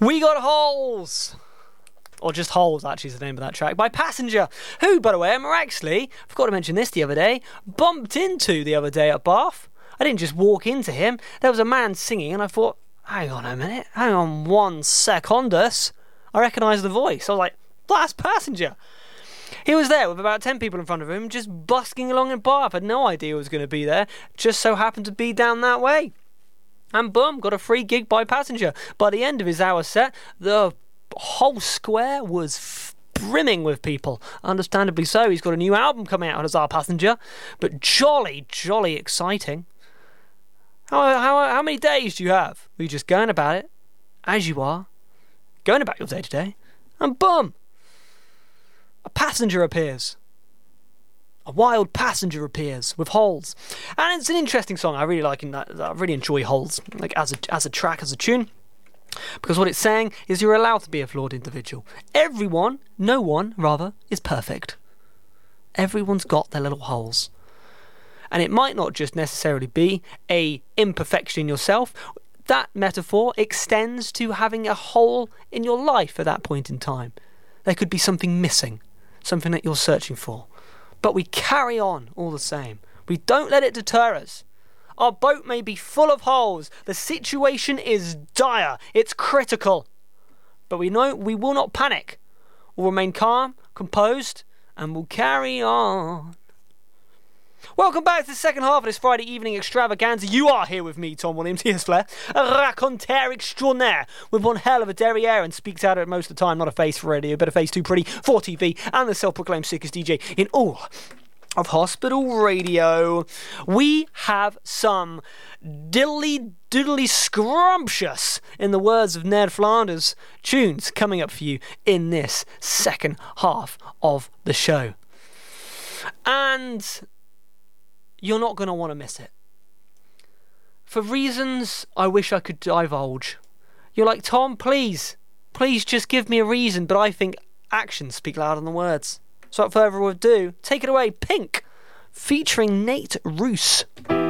We Got Holes! Or just Holes, actually, is the name of that track, by Passenger, who, by the way, I actually, forgot to mention this the other day, bumped into the other day at Bath. I didn't just walk into him. There was a man singing, and I thought, hang on a minute, hang on 1 secondus. I recognised the voice. I was like, that's Passenger. He was there with about 10 people in front of him, just busking along in Bath. Had no idea he was going to be there. Just so happened to be down that way. And boom, got a free gig by Passenger. By the end of his hour set, the whole square was brimming with people. Understandably so. He's got a new album coming out as our Passenger. But jolly, jolly exciting. How many days do you have? Are you just going about it as you are? Going about your day to day. And boom! A passenger appears. A wild passenger appears with Holes. And it's an interesting song. I really like that. I really enjoy Holes, like as a track, as a tune. Because what it's saying is you're allowed to be a flawed individual. No one, is perfect. Everyone's got their little holes. And it might not just necessarily be a imperfection in yourself. That metaphor extends to having a hole in your life at that point in time. There could be something missing, something that you're searching for. But we carry on all the same. We don't let it deter us. Our boat may be full of holes. The situation is dire. It's critical. But we know we will not panic. We'll remain calm, composed, and we'll carry on. Welcome back to the second half of this Friday evening extravaganza. You are here with me, Tom Williams. Here's Flair, a raconteur extraordinaire with one hell of a derriere and speaks out at most of the time. Not a face for radio, but a face too pretty for TV, and the self-proclaimed sickest DJ in all of hospital radio. We have some diddly scrumptious, in the words of Ned Flanders, tunes coming up for you in this second half of the show. And you're not going to want to miss it. For reasons I wish I could divulge. You're like, Tom, please just give me a reason, but I think actions speak louder than words. So without further ado, take it away, Pink, featuring Nate Roos.